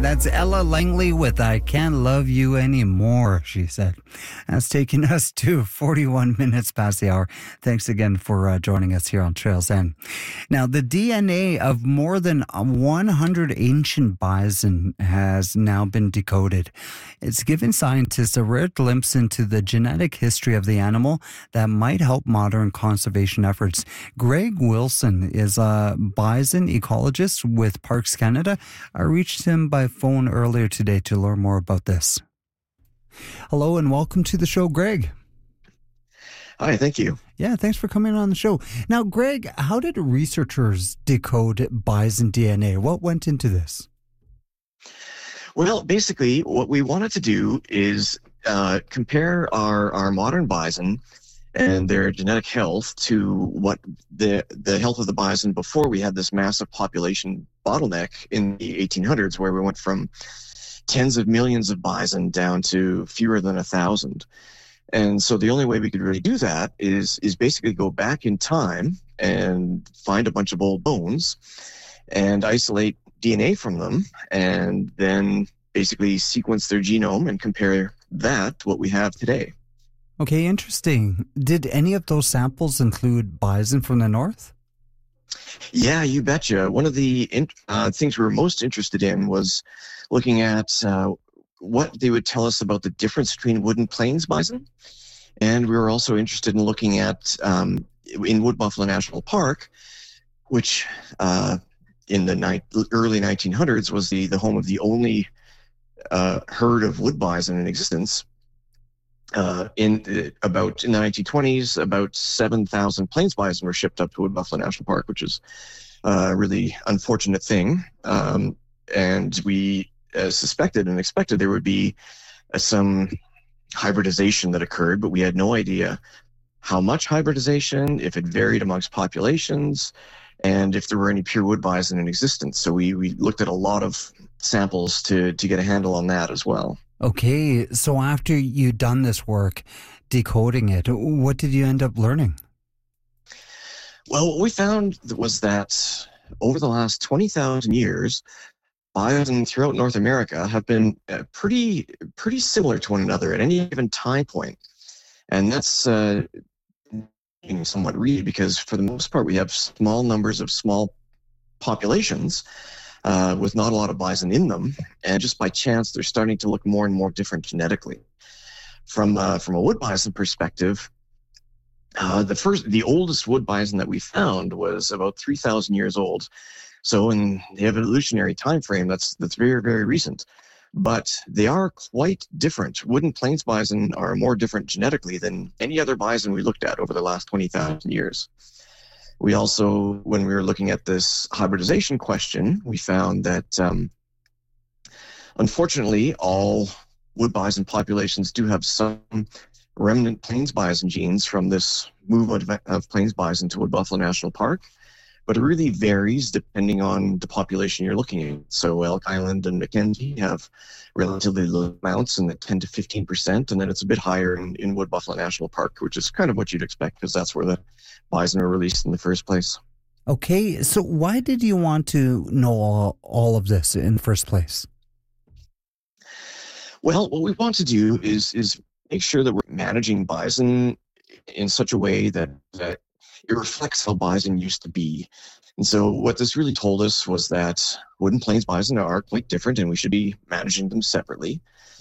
That's Ella Langley with I Can't Love You Anymore, she said. That's taking us to 41 minutes past the hour. Thanks again for joining us here on Trails End. Now, the DNA of more than 100 ancient bison has now been decoded. It's given scientists a rare glimpse into the genetic history of the animal that might help modern conservation efforts. Greg Wilson is a bison ecologist with Parks Canada. I reached him by phone earlier today to learn more about this. Hello and welcome to the show, Greg. Hi, thank you. Yeah, thanks for coming on the show. Now, Greg, how did researchers decode bison DNA? What went into this? Well, basically, what we wanted to do is compare our modern bison and their genetic health to what the health of the bison before we had this massive population bottleneck in the 1800s, where we went from tens of millions of bison down to fewer than 1,000. And so the only way we could really do that is basically go back in time and find a bunch of old bones and isolate DNA from them, and then basically sequence their genome and compare that to what we have today. Okay, interesting. Did any of those samples include bison from the north? Yeah, you betcha. One of the things we were most interested in was looking at what they would tell us about the difference between wood and plains bison. And we were also interested in looking at, in Wood Buffalo National Park, which in the early 1900s was the home of the only herd of wood bison in existence. In the 1920s, about 7,000 plains bison were shipped up to Wood Buffalo National Park, which is a really unfortunate thing. And we suspected and expected there would be some hybridization that occurred, but we had no idea how much hybridization, if it varied amongst populations, and if there were any pure wood bison in existence. So we looked at a lot of samples to get a handle on that as well. Okay, so after you'd done this work, decoding it, what did you end up learning? Well, what we found was that over the last 20,000 years, bison throughout North America have been pretty similar to one another at any given time point. And that's somewhat weird because for the most part, we have small numbers of small populations with not a lot of bison in them. And just by chance, they're starting to look more and more different genetically. From a wood bison perspective, the oldest wood bison that we found was about 3,000 years old. So in the evolutionary time frame, that's very, very recent. But they are quite different. Wood and plains bison are more different genetically than any other bison we looked at over the last 20,000 years. We also, when we were looking at this hybridization question, we found that unfortunately all wood bison populations do have some remnant plains bison genes from this movement of plains bison to Wood Buffalo National Park. But it really varies depending on the population you're looking at. So Elk Island and Mackenzie have relatively low amounts in the 10 to 15%, and then it's a bit higher in Wood Buffalo National Park, which is kind of what you'd expect because that's where the bison are released in the first place. Okay, so why did you want to know all of this in the first place? Well, what we want to do is make sure that we're managing bison in such a way that it reflects how bison used to be. And so what this really told us was that wood and plains bison are quite different and we should be managing them separately.